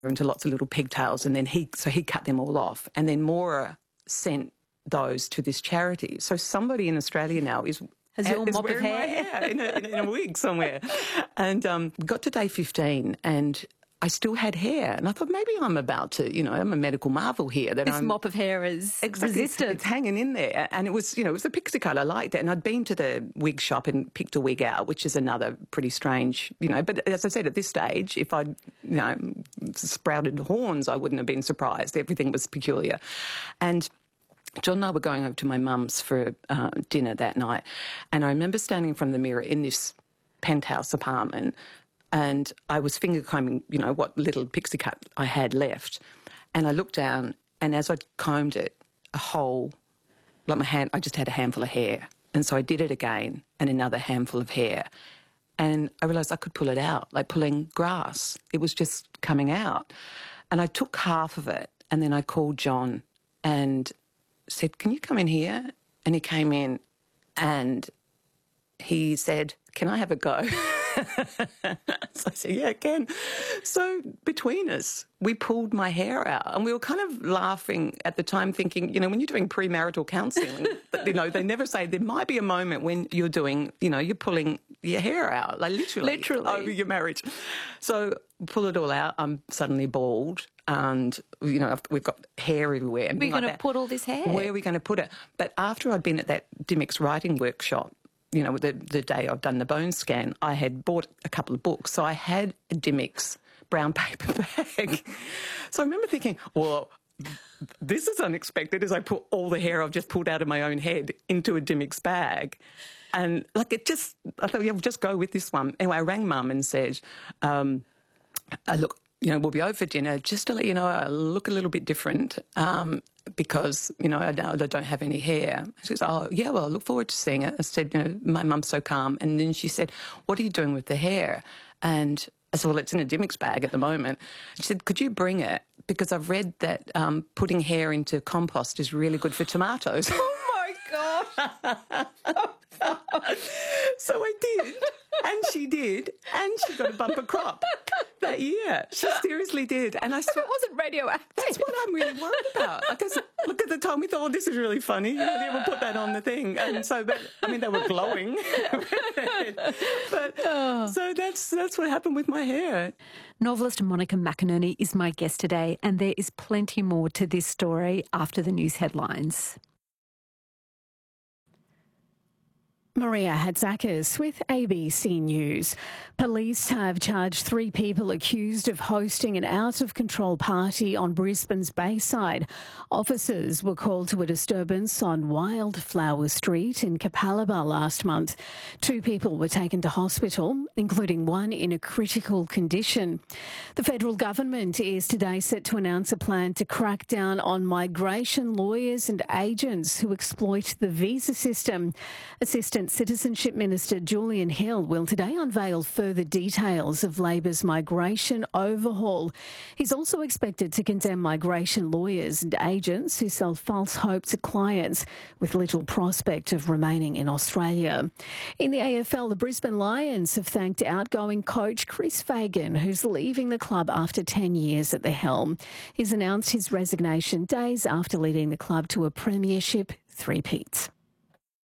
into lots of little pigtails, and then he cut them all off, and then Maura sent those to this charity. So somebody in Australia now is wearing my hair in a wig somewhere. And got to day 15 and I still had hair. And I thought maybe I'm about to, I'm a medical marvel here. This mop of hair is resistant. It's hanging in there. And it was, it was a pixie cut. I liked it. And I'd been to the wig shop and picked a wig out, which is another pretty strange, But as I said, at this stage, if I'd, sprouted horns, I wouldn't have been surprised. Everything was peculiar. And John and I were going over to my mum's for dinner that night, and I remember standing in front of the mirror in this penthouse apartment, and I was finger combing, what little pixie cut I had left, and I looked down, and as I combed it, my hand, I just had a handful of hair, and so I did it again, and another handful of hair, and I realised I could pull it out, like pulling grass. It was just coming out, and I took half of it, and then I called John, and said, "Can you come in here?" And he came in and he said, "Can I have a go?" So I said, "Yeah, I can." So between us, we pulled my hair out, and we were kind of laughing at the time, thinking, when you're doing premarital counselling, they never say there might be a moment when you're doing, you're pulling your hair out, like literally over your marriage. So pull it all out. I'm suddenly bald, and we've got hair everywhere. We're going to put all this hair. Where are we going to put it? But after I'd been at that Dymocks writing workshop, the day I'd done the bone scan, I had bought a couple of books. So I had a Dymocks brown paper bag. So I remember thinking, well, this is unexpected, as I put all the hair I've just pulled out of my own head into a Dymocks bag. And I thought, yeah, we'll just go with this one. Anyway, I rang Mum and said, look, we'll be over for dinner. Just to let you know, I look a little bit different because, I don't have any hair. She goes, "Oh, yeah, well, I look forward to seeing it." I said, my mum's so calm. And then she said, "What are you doing with the hair?" And I said, "Well, it's in a Dymocks bag at the moment." She said, "Could you bring it? Because I've read that putting hair into compost is really good for tomatoes." Oh, my gosh. So I did, and she did, and she got a bumper crop that year. She seriously did. And I said, it wasn't radioactive. That's what I'm really worried about. Look at the time, we thought, "Oh, this is really funny. We'll put that on the thing." And so, they were glowing. So that's what happened with my hair. Novelist Monica McInerney is my guest today, and there is plenty more to this story after the news headlines. Maria Hatzakis with ABC News. Police have charged 3 people accused of hosting an out-of-control party on Brisbane's Bayside. Officers were called to a disturbance on Wildflower Street in Capalaba last month. 2 people were taken to hospital, including one in a critical condition. The federal government is today set to announce a plan to crack down on migration lawyers and agents who exploit the visa system. Assistant Citizenship Minister Julian Hill will today unveil further details of Labor's migration overhaul. He's also expected to condemn migration lawyers and agents who sell false hope to clients with little prospect of remaining in Australia. In the AFL, the Brisbane Lions have thanked outgoing coach Chris Fagan, who's leaving the club after 10 years at the helm. He's announced his resignation days after leading the club to a premiership three-peat.